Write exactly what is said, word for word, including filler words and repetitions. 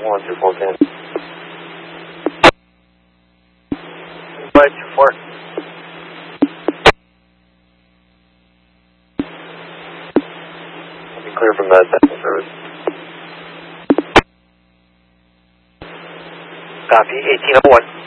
one two four ten. Flight two four. I'll be clear from that technical service. Copy, eighteen oh one.